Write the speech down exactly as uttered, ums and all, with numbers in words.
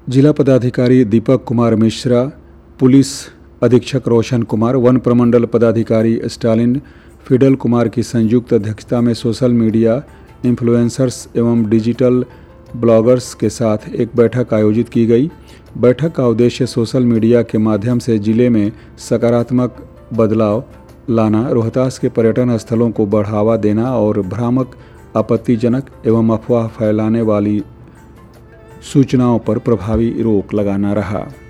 जिला पदाधिकारी दीपक कुमार मिश्रा, पुलिस अधीक्षक रोशन कुमार, वन प्रमंडल पदाधिकारी स्टालिन फिडल कुमार की संयुक्त अध्यक्षता में सोशल मीडिया इन्फ्लुएंसर्स एवं डिजिटल ब्लॉगर्स के साथ एक बैठक आयोजित की गई। बैठक का उद्देश्य सोशल मीडिया के माध्यम से जिले में सकारात्मक बदलाव लाना, रोहतास के पर्यटन स्थलों को बढ़ावा देना और भ्रामक, आपत्तिजनक एवं अफवाह फैलाने वाली सूचनाओं पर प्रभावी रोक लगाना रहा।